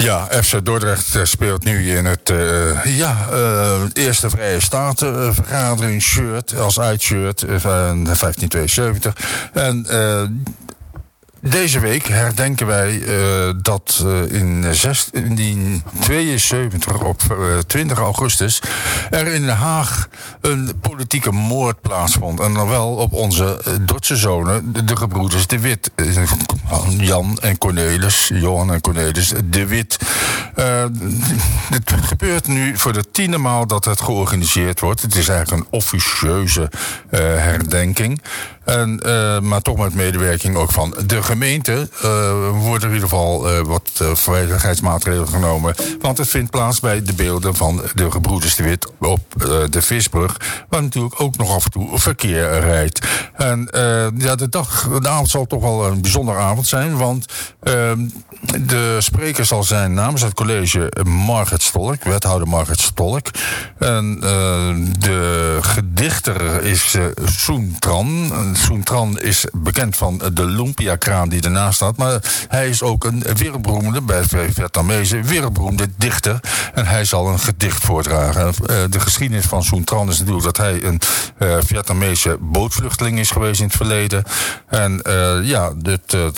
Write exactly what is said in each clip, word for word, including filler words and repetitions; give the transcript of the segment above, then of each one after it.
Ja, F C Dordrecht speelt nu in het uh, ja, uh, eerste Vrije Statenvergadering shirt als uitshirt van vijftien tweeënzeventig. En uh, deze week herdenken wij uh, dat uh, in zestien tweeënzeventig op uh, twintig augustus er in Den Haag een politieke moord plaatsvond. En dan wel op onze uh, Dordtse zonen, de, de gebroeders De Wit. Uh, Jan en Cornelis, Johan en Cornelis De Wit. Uh, het gebeurt nu voor de tiende maal dat het georganiseerd wordt. Het is eigenlijk een officieuze uh, herdenking. En, uh, maar toch met medewerking ook van de gemeente uh, worden in ieder geval uh, wat uh, veiligheidsmaatregelen genomen. Want het vindt plaats bij de beelden van de gebroeders De Wit op uh, de Visbrug, waar natuurlijk ook nog af en toe verkeer rijdt. En uh, ja, de dag, de avond zal toch wel een bijzondere avond zijn, want uh, de spreker zal zijn namens het college Margret Stolk, wethouder Margret Stolk. En uh, de gedichter is uh, Soen Tran. Soen Tran is bekend van de Lumpia-kraam die ernaast staat, maar hij is ook een wereldberoemde, bij Vietnamese, wereldberoemde dichter. En hij zal een gedicht voordragen. Uh, de geschiedenis van Soen Tran is natuurlijk dat hij een uh, Vietnamese bootvluchteling is geweest in het verleden. En uh, ja, dit... Uh,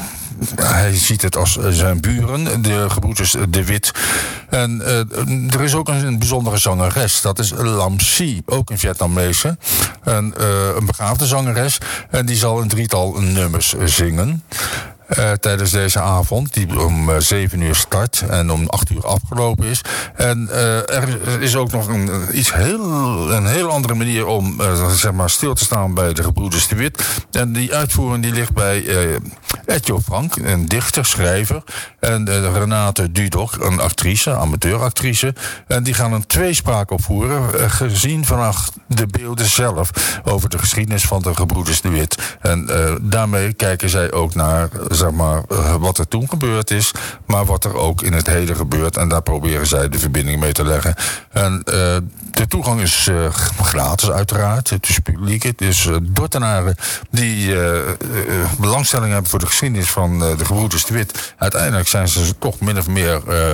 hij ziet het als zijn buren, de gebroeders De Wit. En uh, er is ook een, een bijzondere zangeres, dat is Lam Si, ook een Vietnamese. En, uh, een begaafde zangeres. En die zal een drietal nummers zingen. Uh, tijdens deze avond, die om uh, zeven uur start en om acht uur afgelopen is. En uh, er is ook nog een, iets heel, een heel andere manier om uh, zeg maar stil te staan bij de gebroeders De Wit. En die uitvoering die ligt bij uh, Etjo Frank, een dichter, schrijver. En uh, Renate Dudok, een actrice, amateuractrice. En die gaan een tweespraak opvoeren, uh, gezien vanaf de beelden zelf, over de geschiedenis van de gebroeders De Wit. En uh, daarmee kijken zij ook naar, zeg maar, uh, wat er toen gebeurd is, maar wat er ook in het heden gebeurt. En daar proberen zij de verbinding mee te leggen. En uh, de toegang is uh, gratis uiteraard. Het is publiek. Het is uh, Dordtenaren die uh, uh, belangstelling hebben voor de geschiedenis van uh, de gebroeders De Wit. Uiteindelijk zijn ze toch min of meer uh,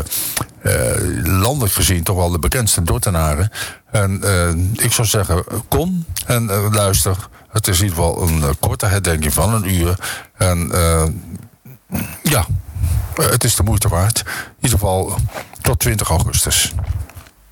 uh, landelijk gezien toch wel de bekendste Dordtenaren. En uh, ik zou zeggen, kom en uh, luister. Het is in ieder geval een uh, korte herdenking van een uur. En uh, ja, uh, het is de moeite waard. In ieder geval tot twintig augustus.